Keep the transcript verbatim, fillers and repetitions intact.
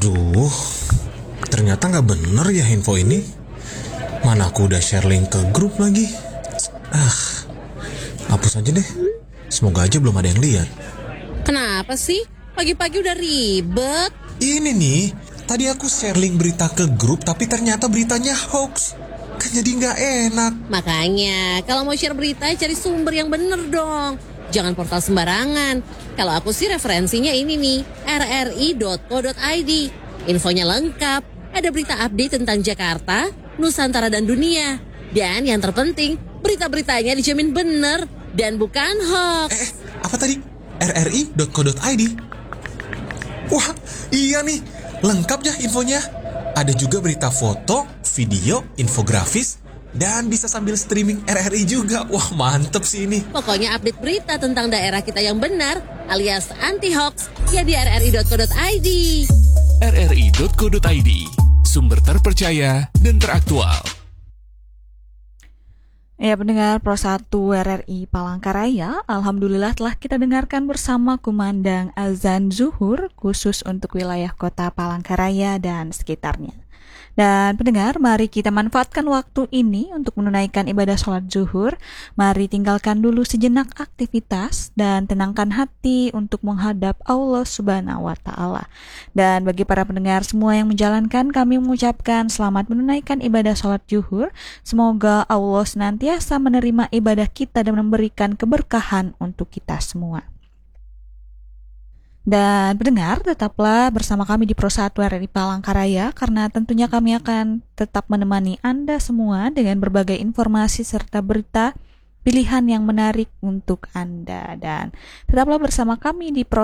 Aduh, ternyata nggak bener ya info ini. Mana aku udah share link ke grup lagi. Ah, hapus aja deh. Semoga aja belum ada yang lihat. Kenapa sih? Pagi-pagi udah ribet. Ini nih, tadi aku share link berita ke grup tapi ternyata beritanya hoax. Kan jadi nggak enak. Makanya, kalau mau share berita cari sumber yang bener dong. Jangan portal sembarangan. Kalau aku sih referensinya ini nih, r r i dot co dot i d. Infonya lengkap, ada berita update tentang Jakarta, Nusantara dan dunia. Dan yang terpenting, berita-beritanya dijamin bener dan bukan hoax. Eh, apa tadi? r r i dot co dot i d. Wah, iya nih, lengkap ya infonya. Ada juga berita foto, video, infografis, dan bisa sambil streaming R R I juga. Wah, mantep sih ini. Pokoknya update berita tentang daerah kita yang benar alias anti-hoax ya di r r i dot co dot i d. r r i dot co dot i d, sumber terpercaya dan teraktual. Ya, pendengar Pro satu R R I Palangkaraya, alhamdulillah telah kita dengarkan bersama kumandang azan zuhur khusus untuk wilayah kota Palangkaraya dan sekitarnya. Dan pendengar, mari kita manfaatkan waktu ini untuk menunaikan ibadah sholat zuhur. Mari tinggalkan dulu sejenak aktivitas dan tenangkan hati untuk menghadap Allah Subhanahu wa Ta'ala. Dan bagi para pendengar semua yang menjalankan, kami mengucapkan selamat menunaikan ibadah sholat zuhur. Semoga Allah senantiasa menerima ibadah kita dan memberikan keberkahan untuk kita semua. Dan pendengar, tetaplah bersama kami di Pro satu R R I Palangkaraya karena tentunya kami akan tetap menemani Anda semua dengan berbagai informasi serta berita pilihan yang menarik untuk Anda. Dan tetaplah bersama kami di Pro